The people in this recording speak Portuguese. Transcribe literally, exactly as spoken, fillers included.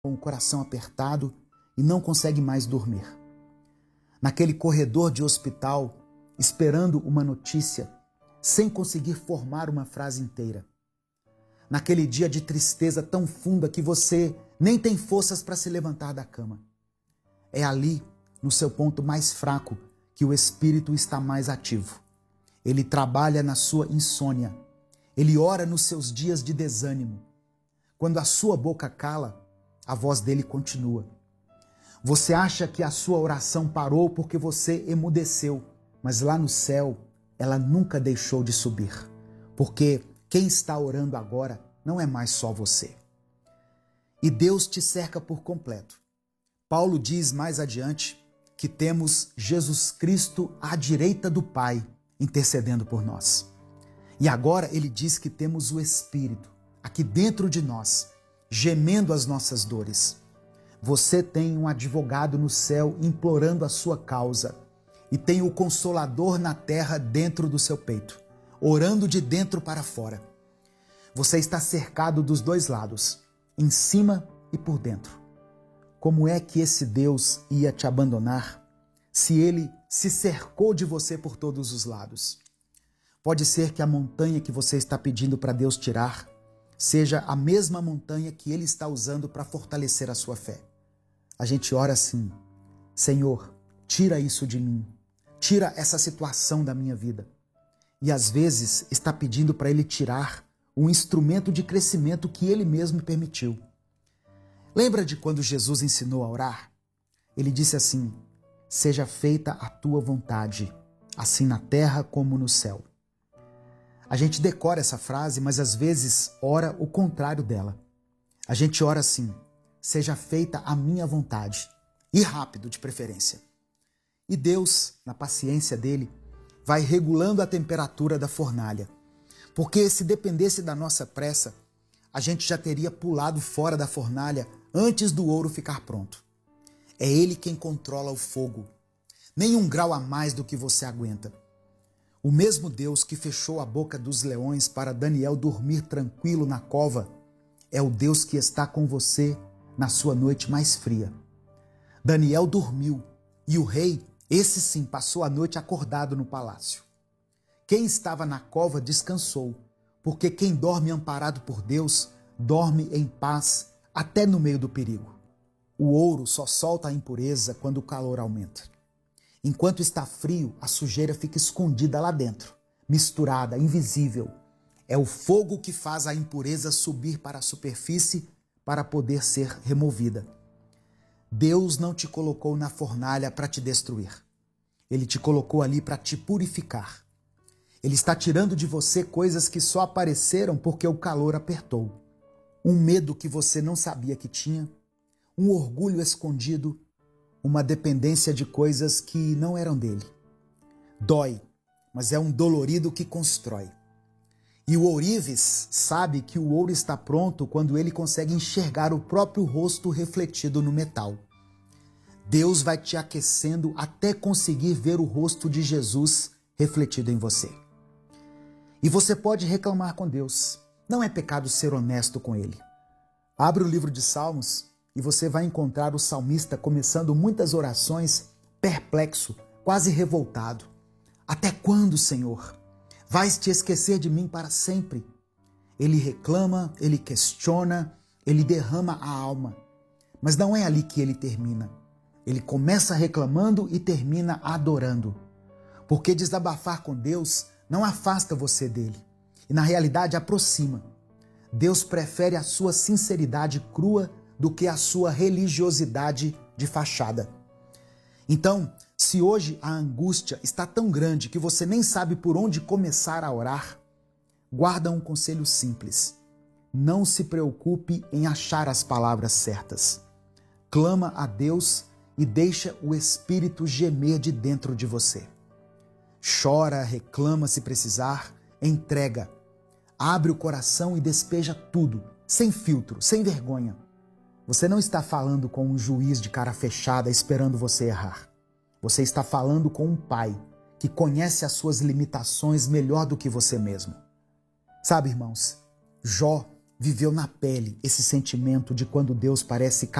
com o coração apertado e não consegue mais dormir. Naquele corredor de hospital, esperando uma notícia, sem conseguir formar uma frase inteira. Naquele dia de tristeza tão funda que você nem tem forças para se levantar da cama. É ali, no seu ponto mais fraco, que o espírito está mais ativo. Ele trabalha na sua insônia. Ele ora nos seus dias de desânimo. Quando a sua boca cala, a voz dele continua. Você acha que a sua oração parou porque você emudeceu, mas lá no céu, ela nunca deixou de subir. Porque quem está orando agora não é mais só você. E Deus te cerca por completo. Paulo diz mais adiante que temos Jesus Cristo à direita do Pai, intercedendo por nós. E agora ele diz que temos o Espírito aqui dentro de nós, gemendo as nossas dores. Você tem um advogado no céu implorando a sua causa e tem o Consolador na terra dentro do seu peito, orando de dentro para fora. Você está cercado dos dois lados, em cima e por dentro. Como é que esse Deus ia te abandonar se ele se cercou de você por todos os lados? Pode ser que a montanha que você está pedindo para Deus tirar seja a mesma montanha que ele está usando para fortalecer a sua fé. A gente ora assim: Senhor, tira isso de mim, tira essa situação da minha vida. E às vezes está pedindo para ele tirar um instrumento de crescimento que ele mesmo permitiu. Lembra de quando Jesus ensinou a orar? Ele disse assim: seja feita a tua vontade, assim na terra como no céu. A gente decora essa frase, mas às vezes ora o contrário dela. A gente ora assim: seja feita a minha vontade, e rápido de preferência. E Deus, na paciência dele, vai regulando a temperatura da fornalha. Porque se dependesse da nossa pressa, a gente já teria pulado fora da fornalha antes do ouro ficar pronto. É ele quem controla o fogo. Nem um grau a mais do que você aguenta. O mesmo Deus que fechou a boca dos leões para Daniel dormir tranquilo na cova é o Deus que está com você na sua noite mais fria. Daniel dormiu e o rei, esse sim, passou a noite acordado no palácio. Quem estava na cova descansou, porque quem dorme amparado por Deus dorme em paz até no meio do perigo. O ouro só solta a impureza quando o calor aumenta. Enquanto está frio, a sujeira fica escondida lá dentro, misturada, invisível. É o fogo que faz a impureza subir para a superfície para poder ser removida. Deus não te colocou na fornalha para te destruir. Ele te colocou ali para te purificar. Ele está tirando de você coisas que só apareceram porque o calor apertou. Um medo que você não sabia que tinha, um orgulho escondido, uma dependência de coisas que não eram dele. Dói, mas é um dolorido que constrói. E o ourives sabe que o ouro está pronto quando ele consegue enxergar o próprio rosto refletido no metal. Deus vai te aquecendo até conseguir ver o rosto de Jesus refletido em você. E você pode reclamar com Deus. Não é pecado ser honesto com ele. Abre o livro de Salmos e você vai encontrar o salmista começando muitas orações perplexo, quase revoltado. Até quando, Senhor? Vais te esquecer de mim para sempre? Ele reclama, ele questiona, ele derrama a alma. Mas não é ali que ele termina. Ele começa reclamando e termina adorando. Porque desabafar com Deus não afasta você dele. E na realidade aproxima. Deus prefere a sua sinceridade crua do que a sua religiosidade de fachada. Então, se hoje a angústia está tão grande que você nem sabe por onde começar a orar, guarda um conselho simples. Não se preocupe em achar as palavras certas. Clama a Deus e deixa o Espírito gemer de dentro de você. Chora, reclama se precisar, entrega. Abre o coração e despeja tudo, sem filtro, sem vergonha. Você não está falando com um juiz de cara fechada esperando você errar. Você está falando com um pai que conhece as suas limitações melhor do que você mesmo. Sabe, irmãos, Jó viveu na pele esse sentimento de quando Deus parece